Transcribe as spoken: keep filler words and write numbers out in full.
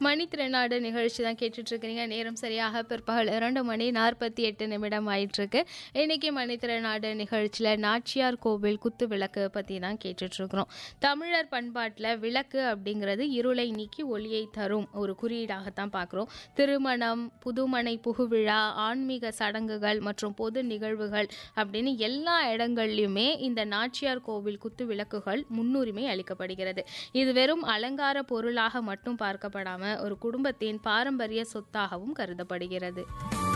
மணித்திருநாடு நிகழ்ச்சி தான் கேட்டுட்டு இருக்கிறீங்க. நேரம் சரியாக பிற்பகல் இரண்டு மணி நாற்பத்தி எட்டு நிமிடம் ஆயிட்டிருக்கு. இன்னைக்கு மணித்திருநாடு நிகழ்ச்சியில் நாச்சியார் கோவில் குத்து விளக்கு பற்றி தான் கேட்டுட்ருக்குறோம். தமிழர் பண்பாட்டில் விளக்கு அப்படிங்கிறது இருளை நீக்கி ஒளியை தரும் ஒரு குறியீடாகத்தான் பார்க்குறோம். திருமணம், புதுமனை புகுவிழா, ஆன்மீக சடங்குகள் மற்றும் பொது நிகழ்வுகள் அப்படின்னு எல்லா இடங்கள்லையுமே இந்த நாச்சியார் கோவில் குத்து விளக்குகள் முன்னுரிமை அளிக்கப்படுகிறது. இது வெறும் அலங்கார பொருளாக மட்டும் பார்க்கப்படாம ஒரு குடும்பத்தின் பாரம்பரிய சொத்தாகவும் கருதப்படுகிறது.